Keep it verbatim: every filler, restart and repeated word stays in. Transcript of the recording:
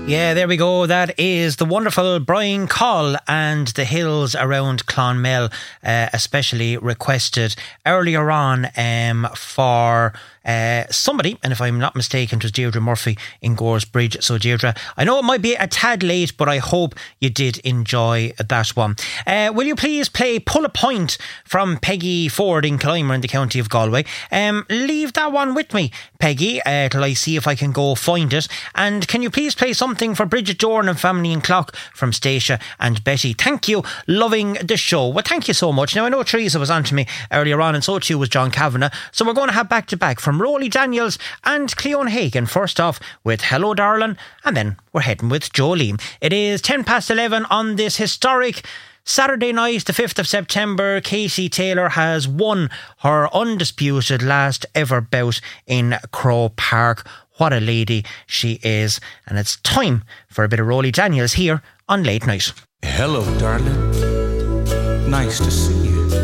Yeah, there we go. That is the wonderful Brian Call and the hills around Clonmel, uh, especially requested earlier on um, for uh, somebody, and if I'm not mistaken, it was Deirdre Murphy in Gore's Bridge. So Deirdre, I know it might be a tad late, but I hope you did enjoy that one. Uh, will you please play Pull a Point from Peggy Ford in Clymer in the county of Galway? Um, leave that one with me, Peggy, uh, till I see if I can go find it. And can you please play something for Bridget Dorn and family in Clock from Stacia and Betty? Thank you, loving the show. Well, thank you so much. Now, I know Teresa was on to me earlier on, and so too was John Kavanagh. So we're going to have back to back from Rolly Daniels and Cleon Hagan. First off with Hello Darling, and then we're heading with Jolene. It is ten past eleven on this historic Saturday night, the fifth of September. Casey Taylor has won her undisputed last ever bout in Crow Park. What a lady she is. And it's time for a bit of Rolly Daniels here on Late Night. Hello, darling. Nice to see you.